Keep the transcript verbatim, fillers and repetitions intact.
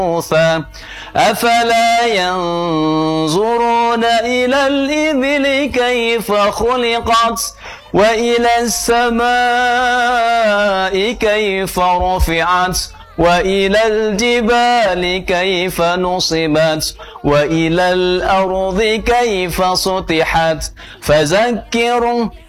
موسى أفلا ينظرون إلى الإبل كيف خلقت وإلى السماء كيف رفعت وإلى الجبال كيف نصبت وإلى الأرض كيف سطحت فذكر